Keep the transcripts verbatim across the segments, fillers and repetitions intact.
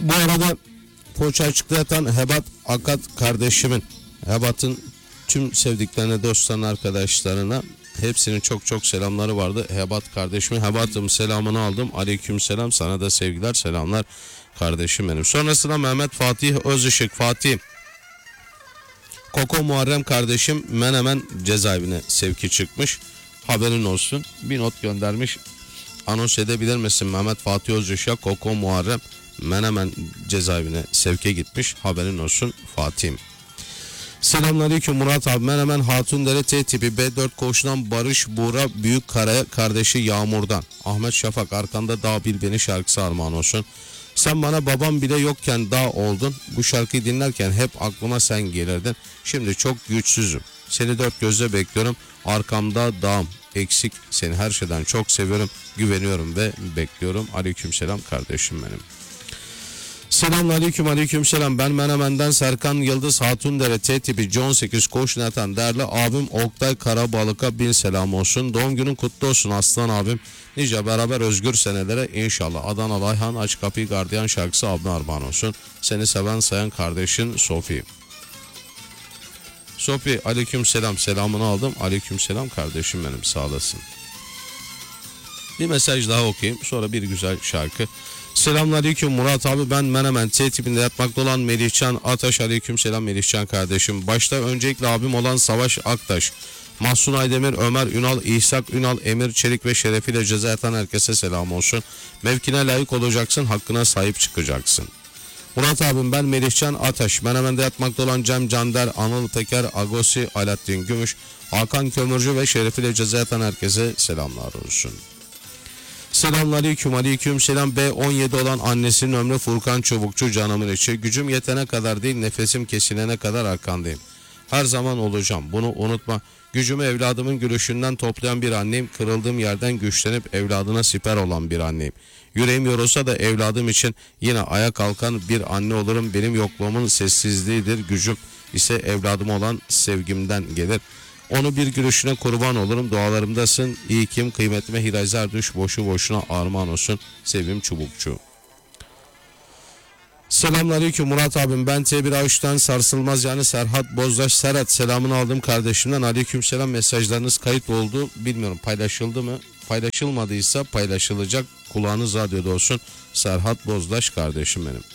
Bu arada Foça açıkta yatan Hebat Akat kardeşimin, Hebat'ın tüm sevdiklerine, dostlarına, arkadaşlarına hepsinin çok çok selamları vardı. Hebat kardeşimin, Hebat'ım selamını aldım. Aleyküm selam, sana da sevgiler, selamlar kardeşim benim. Sonrasında Mehmet Fatih Özışık. Fatih, Koko Muharrem kardeşim Menemen cezaevine sevki çıkmış. Haberin olsun. Bir not göndermiş. Anons edebilir misin Mehmet Fatih Özışık? Koko Muharrem Menemen cezaevine sevke gitmiş. Haberin olsun Fatih'im. Selamünaleyküm Murat abi. Menemen Hatundere T tipi B dört koğuşundan Barış Buğra Büyükkara'ya, kardeşi Yağmur'dan. Ahmet Şafak, arkanda dağ bil beni şarkısı armağan olsun. Sen bana babam bile yokken dağ oldun. Bu şarkıyı dinlerken hep aklıma sen gelirdin. Şimdi çok güçsüzüm. Seni dört gözle bekliyorum. Arkamda dağım eksik. Seni her şeyden çok seviyorum. Güveniyorum ve bekliyorum. Aleykümselam kardeşim benim. Selamünaleyküm, aleykümselam. Ben Menemen'den Serkan Yıldız Hatundere T tipi C on sekiz koğuşuna yatan değerli abim Oktay Karabalık'a bin selam olsun. Doğum günün kutlu olsun aslan abim. Nice beraber özgür senelere inşallah. Adanalı Ayhan Aç Kapıyı Gardiyan şarkısı abine armağan olsun. Seni seven sayan kardeşin Sofi. Sofi, aleykümselam, selamını aldım. Aleykümselam kardeşim benim, sağ olasın. Bir mesaj daha okuyayım, sonra bir güzel şarkı. Selamünaleyküm Murat abi, ben Menemen T tipinde yatmakta olan Melihcan Ataş. Aleykümselam Melihcan kardeşim. Başta öncelikle abim olan Savaş Aktaş, Mahsun Aydemir, Ömer Ünal, İhsak Ünal, Emir Çelik ve şerefiyle ceza yatan herkese selam olsun. Mevkine layık olacaksın, hakkına sahip çıkacaksın. Murat abim, ben Melihcan Ataş. Menemen'de yatmakta olan Cem Cander, Anıl Teker, Agosi, Alaaddin Gümüş, Hakan Kömürcü ve şerefiyle ceza yatan herkese selamlar olsun. Selamünaleyküm, aleyküm selam. B on yedi olan annesinin ömrü Furkan Çubukçu, canımın içi. Gücüm yetene kadar değil, nefesim kesilene kadar arkandayım. Her zaman olacağım, bunu unutma. Gücümü evladımın gülüşünden toplayan bir anneyim. Kırıldığım yerden güçlenip evladına siper olan bir anneyim. Yüreğim yorulsa da evladım için yine ayağa kalkan bir anne olurum. Benim yokluğumun sessizliğidir. Gücüm ise evladım olan sevgimden gelir. Onu bir gülüşüne kurban olurum. Dualarımdasın. İyi kim, kıymetime Hirayzer düş, boşu boşuna armağan olsun. Sevim Çubukçu. Selamünaleyküm Murat abim. Ben T bir A üç'ten Sarsılmaz yani Serhat Bozdaş. Serhat, selamını aldım kardeşimden. Aleykümselam, mesajlarınız kayıt oldu. Bilmiyorum paylaşıldı mı? Paylaşılmadıysa paylaşılacak. Kulağınız radyoda olsun. Serhat Bozdaş kardeşim benim.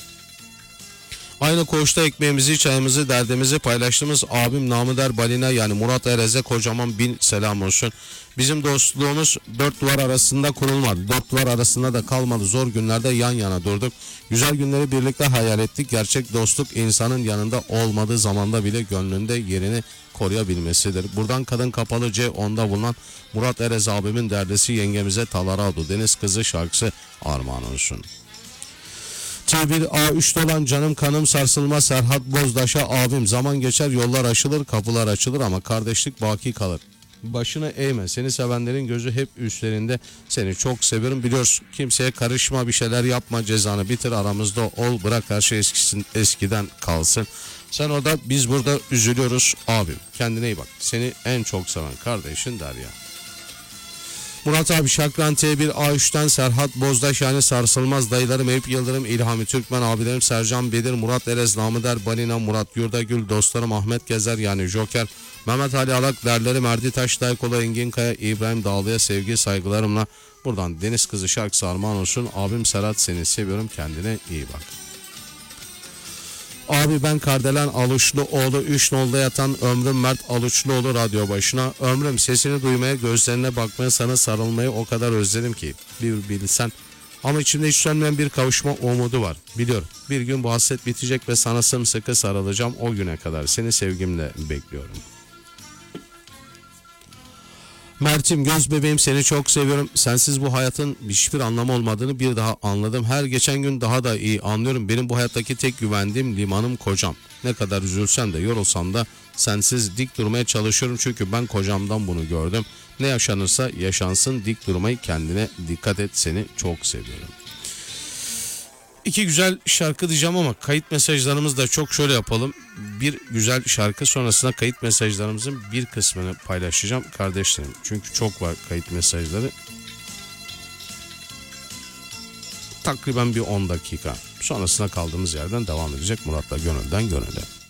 Aynı koğuşta ekmeğimizi, çayımızı, derdimizi paylaştığımız abim Namıder Balina yani Murat Erez'e kocaman bin selam olsun. Bizim dostluğumuz dört duvar arasında kurulmadı. Dört duvar arasında da kalmadı. Zor günlerde yan yana durduk. Güzel günleri birlikte hayal ettik. Gerçek dostluk insanın yanında olmadığı zamanda bile gönlünde yerini koruyabilmesidir. Buradan Kadın Kapalı C onda bulunan Murat Erez abimin derdesi yengemize Talarado Deniz Kızı şarkısı armağan olsun. T bir A üç'te olan canım kanım Sarsılmaz Serhat Bozdaş'a abim, zaman geçer yollar aşılır kapılar açılır ama kardeşlik baki kalır. Başını eğme, seni sevenlerin gözü hep üstlerinde, seni çok seviyorum biliyorsun, kimseye karışma, bir şeyler yapma, cezanı bitir, aramızda ol, bırak her şey eskisin, eskiden kalsın. Sen orada, biz burada üzülüyoruz abim, kendine iyi bak, seni en çok seven kardeşin Derya. Murat abi, Şakran T bir A üç'ten Serhat Bozdaş yani Sarsılmaz, dayılarım Eyüp Yıldırım, İlhami Türkmen, abilerim Sercan Bedir, Murat Erez, Namıder Balina, Murat Yurdagül, dostlarım Ahmet Gezer yani Joker, Mehmet Ali Alak, derleri Merdi Taş, Daykola, Engin Kaya, İbrahim Dağlı'ya sevgi saygılarımla buradan Deniz Kızı şarkısı armağan olsun. Abim Serhat, seni seviyorum, kendine iyi bak. Abi ben Kardelen Aluçluoğlu, üç nolda yatan Ömrüm Mert Aluçluoğlu radyo başına. Ömrüm, sesini duymaya, gözlerine bakmaya, sana sarılmayı o kadar özledim ki bir bilsen. Ama içimde hiç sönmeyen bir kavuşma umudu var. Biliyorum bir gün bu hasret bitecek ve sana sımsıkı sarılacağım. O güne kadar seni sevgimle bekliyorum. Mert'im, göz bebeğim, seni çok seviyorum. Sensiz bu hayatın hiçbir anlamı olmadığını bir daha anladım. Her geçen gün daha da iyi anlıyorum. Benim bu hayattaki tek güvendiğim limanım kocam. Ne kadar üzülsem de yorulsam da sensiz dik durmaya çalışıyorum. Çünkü ben kocamdan bunu gördüm. Ne yaşanırsa yaşansın, dik durmayı, kendine dikkat et, seni çok seviyorum. İki güzel şarkı diyeceğim ama kayıt mesajlarımızı da çok şöyle yapalım. Bir güzel şarkı sonrasında kayıt mesajlarımızın bir kısmını paylaşacağım kardeşlerim. Çünkü çok var kayıt mesajları. takriben bir on dakika. Sonrasında kaldığımız yerden devam edecek Murat'la Gönülden Gönüle.